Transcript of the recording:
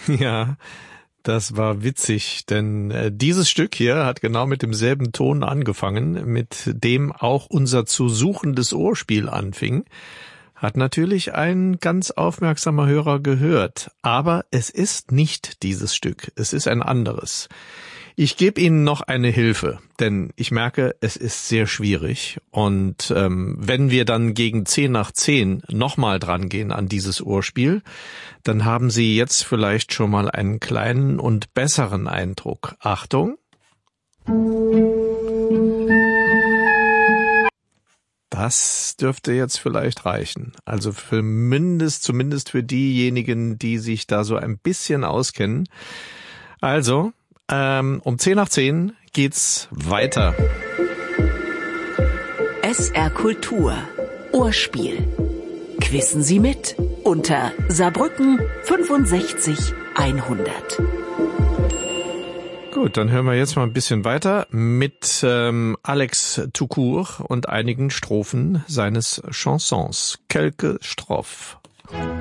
Ja, das war witzig, denn dieses Stück hier hat genau mit demselben Ton angefangen, mit dem auch unser zu suchendes Ohrspiel anfing. Hat natürlich ein ganz aufmerksamer Hörer gehört, aber es ist nicht dieses Stück, es ist ein anderes. Ich gebe Ihnen noch eine Hilfe, denn ich merke, es ist sehr schwierig und wenn wir dann gegen 10 nach 10 nochmal dran gehen an dieses Ohrspiel, dann haben Sie jetzt vielleicht schon mal einen kleinen und besseren Eindruck. Achtung! Das dürfte jetzt vielleicht reichen. Also zumindest für diejenigen, die sich da so ein bisschen auskennen. Also, um 10 nach 10 geht's weiter. SR Kultur. Ohrspiel. Quissen Sie mit unter Saarbrücken 65 100. Gut, dann hören wir jetzt mal ein bisschen weiter mit Alex Toucourt und einigen Strophen seines Chansons. Quelques Strophes.